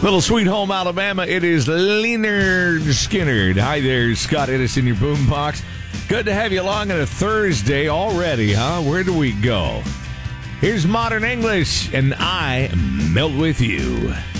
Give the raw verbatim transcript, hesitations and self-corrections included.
Little Sweet Home Alabama, it is Leonard Skinner. Hi there, Scott Edison, your boombox. Good to have you along on a Thursday already, huh? Where do we go? Here's Modern English, and I melt with you.